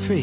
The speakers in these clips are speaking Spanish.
free.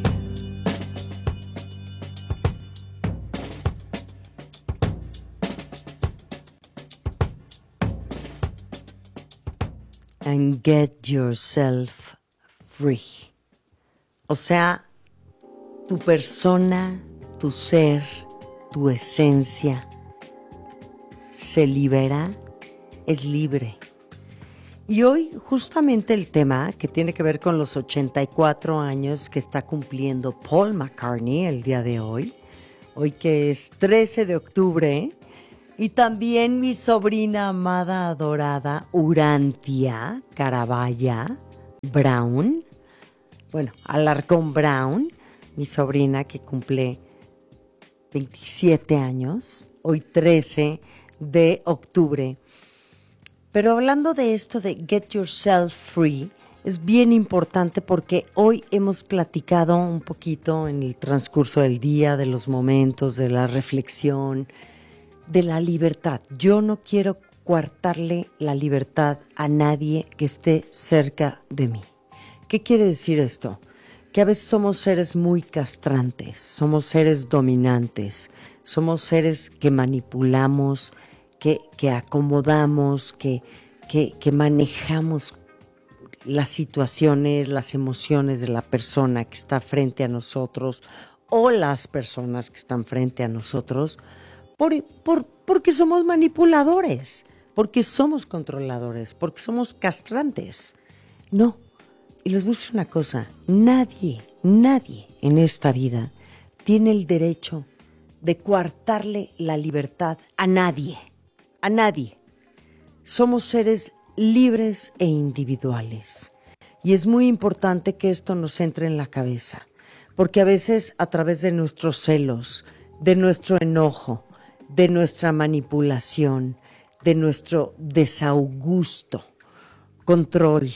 And get yourself free. O sea, tu persona, tu ser, tu esencia se libera, es libre. Y hoy justamente el tema que tiene que ver con los 84 años que está cumpliendo Paul McCartney el día de hoy que es 13 de octubre, y también mi sobrina amada, adorada, Urantia Carabaya Brown, bueno, Alarcón Brown, mi sobrina que cumple 27 años, hoy 13 de octubre. Pero hablando de esto de Get Yourself Free, es bien importante porque hoy hemos platicado un poquito en el transcurso del día, de los momentos, de la reflexión, de la libertad. Yo no quiero coartarle la libertad a nadie que esté cerca de mí. ¿Qué quiere decir esto? Que a veces somos seres muy castrantes, somos seres dominantes, somos seres que manipulamos, que acomodamos, que manejamos las situaciones, las emociones de la persona que está frente a nosotros o las personas que están frente a nosotros porque somos manipuladores, porque somos controladores, porque somos castrantes. No, y les voy a decir una cosa, nadie en esta vida tiene el derecho de coartarle la libertad a nadie. A nadie. Somos seres libres e individuales. Y es muy importante que esto nos entre en la cabeza, porque a veces a través de nuestros celos, de nuestro enojo, de nuestra manipulación, de nuestro desaugusto, control,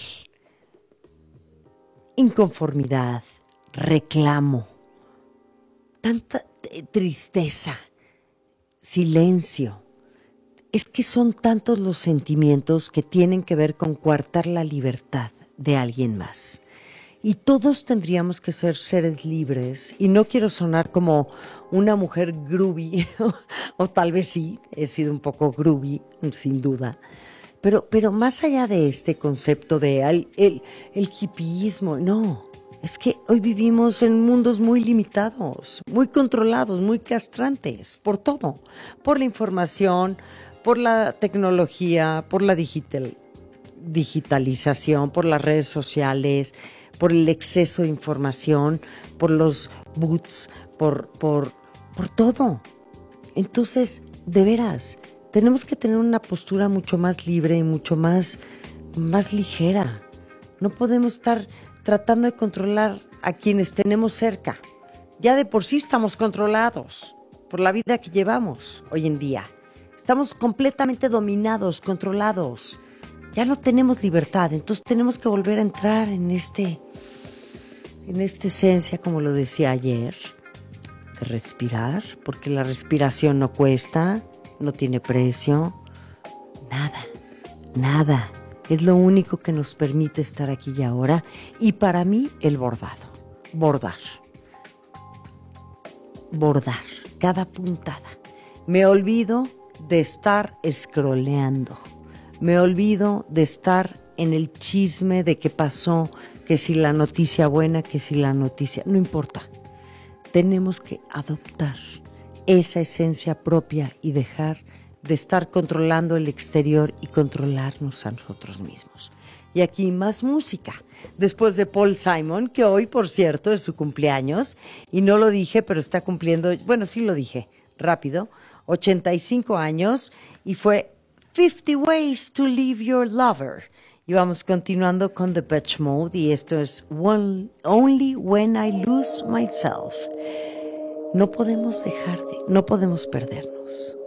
inconformidad, reclamo, tanta tristeza, silencio. Es que son tantos los sentimientos que tienen que ver con coartar la libertad de alguien más. Y todos tendríamos que ser seres libres. Y no quiero sonar como una mujer groovy, o tal vez sí, he sido un poco groovy, sin duda. Pero más allá de este concepto de el hipismo, no. Es que hoy vivimos en mundos muy limitados, muy controlados, muy castrantes, por todo. Por la información, por la tecnología, por la digitalización, por las redes sociales, por el exceso de información, por los bots, por todo. Entonces, de veras, tenemos que tener una postura mucho más libre y mucho más ligera. No podemos estar tratando de controlar a quienes tenemos cerca. Ya de por sí estamos controlados por la vida que llevamos hoy en día. Estamos completamente dominados, controlados. Ya no tenemos libertad, entonces tenemos que volver a entrar en esta esencia, como lo decía ayer, de respirar, porque la respiración no cuesta, no tiene precio, nada. Es lo único que nos permite estar aquí y ahora. Y para mí, el bordado. Bordar, cada puntada. Me olvido de estar scrolleando. Me olvido de estar en el chisme de qué pasó, que si la noticia buena, que si la noticia... No importa. Tenemos que adoptar esa esencia propia y dejar de estar controlando el exterior y controlarnos a nosotros mismos. Y aquí más música. Después de Paul Simon, que hoy, por cierto, es su cumpleaños, y no lo dije, pero está cumpliendo, bueno, sí lo dije, rápido, 85 años, y fue 50 Ways to Leave Your Lover. Y vamos continuando con Depeche Mode, y esto es Only When I Lose Myself. No podemos perdernos.